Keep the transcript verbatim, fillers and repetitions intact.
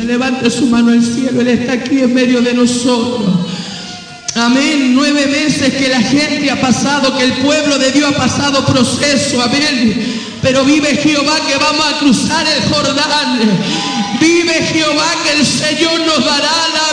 levante su mano al cielo. Él está aquí en medio de nosotros. Amén. Nueve meses que la gente ha pasado, que el pueblo de Dios ha pasado proceso. Amén. Pero vive Jehová que vamos a cruzar el Jordán. Vive Jehová que el Señor nos dará la